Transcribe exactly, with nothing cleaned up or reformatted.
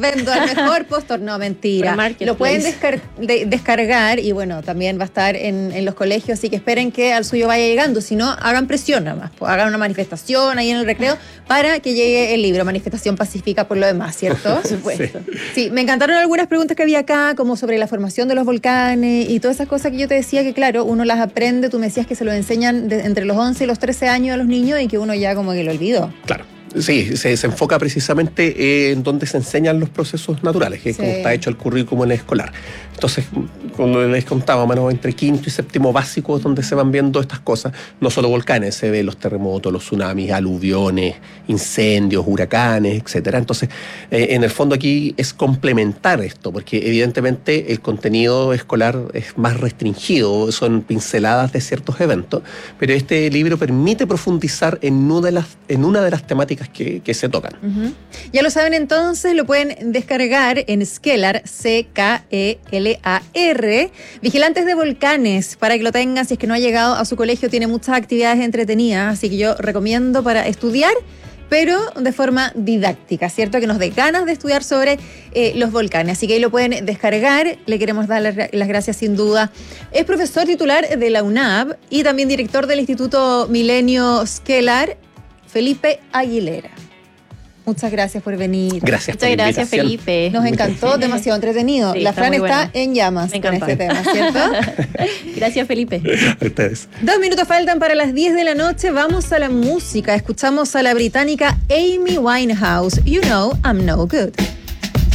vendo al mejor postor. No, mentira. Lo pueden descar de descargar y bueno, también va a estar en, en los colegios, así que esperen que al suyo vaya llegando. Si no, hagan presión nada más. Pues, hagan una manifestación ahí en el recreo para que llegue el libro. Manifestación pacífica por lo demás, ¿cierto? Por supuesto. Sí. Sí, me encantaron algunas preguntas que había acá, como sobre la formación de los volcanes y todas esas cosas que yo te decía que, claro, uno las aprende. Tú me decías que se lo enseñan de, entre los once y los trece años a los niños y que uno ya como que lo olvidó. Claro. Sí, se, se enfoca precisamente en donde se enseñan los procesos naturales, que es sí. como está hecho el currículum escolar. Entonces, cuando les contaba, mano, entre quinto y séptimo básico es donde se van viendo estas cosas, no solo volcanes, se ven los terremotos, los tsunamis, aluviones, incendios, huracanes, etcétera. Entonces, eh, en el fondo aquí es complementar esto, porque evidentemente el contenido escolar es más restringido, son pinceladas de ciertos eventos, pero este libro permite profundizar en una de las, en una de las temáticas Que, que se tocan. Uh-huh. Ya lo saben entonces, lo pueden descargar en Skelar, C K E L A R, Vigilantes de Volcanes, para que lo tengan si es que no ha llegado a su colegio. Tiene muchas actividades entretenidas, así que yo recomiendo para estudiar, pero de forma didáctica, ¿cierto? Que nos dé ganas de estudiar sobre eh, los volcanes. Así que ahí lo pueden descargar. Le queremos dar las, las gracias sin duda. Es profesor titular de la U N A B y también director del Instituto Milenio Skelar, Felipe Aguilera. Muchas gracias por venir. Gracias. Muchas gracias, Felipe. Nos encantó, demasiado entretenido. Sí, la Fran está, está en llamas con este tema, ¿cierto? Gracias, Felipe. A ustedes. Dos minutos faltan para las diez de la noche. Vamos a la música. Escuchamos a la británica Amy Winehouse. You know I'm no good.